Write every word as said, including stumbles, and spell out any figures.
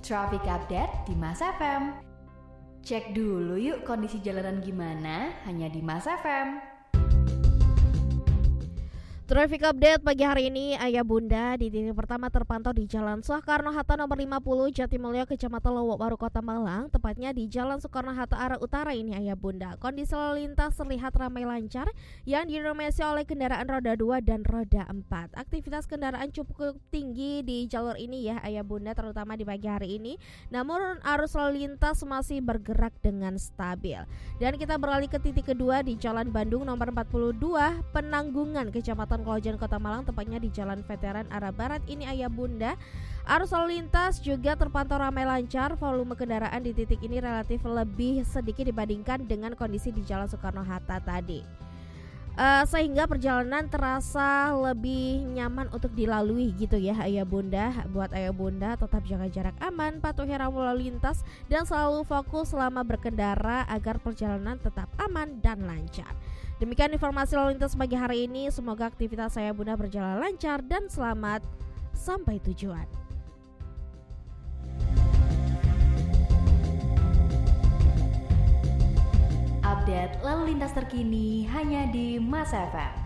Traffic Update di Mas F M. Cek dulu yuk kondisi jalanan gimana, hanya di Mas F M. Traffic update pagi hari ini, ayah bunda, di titik pertama terpantau di Jalan Soekarno-Hatta nomor lima puluh Jatimulyo, Kecamatan Lowok Baru, Kota Malang, tepatnya di Jalan Soekarno-Hatta arah utara ini ayah bunda. Kondisi lalu lintas terlihat ramai lancar yang didominasi oleh kendaraan roda dua dan roda empat. Aktivitas kendaraan cukup tinggi di jalur ini ya ayah bunda, terutama di pagi hari ini. Namun arus lalu lintas masih bergerak dengan stabil. Dan kita beralih ke titik kedua di Jalan Bandung nomor empat puluh dua Penanggungan, Kecamatan Klojen, Kota Malang, tepatnya di Jalan Veteran arah barat ini ayah bunda. Arus lalu lintas juga terpantau ramai lancar. Volume kendaraan di titik ini relatif lebih sedikit dibandingkan dengan kondisi di Jalan Soekarno-Hatta tadi, uh, sehingga perjalanan terasa lebih nyaman untuk dilalui gitu ya ayah bunda. Buat ayah bunda tetap jaga jarak aman, patuhi rambu lalu lintas, dan selalu fokus selama berkendara agar perjalanan tetap aman dan lancar. Demikian informasi lalu lintas pagi hari ini. Semoga aktivitas saya bunda berjalan lancar dan selamat sampai tujuan. Update lalu lintas terkini hanya di Mas F M.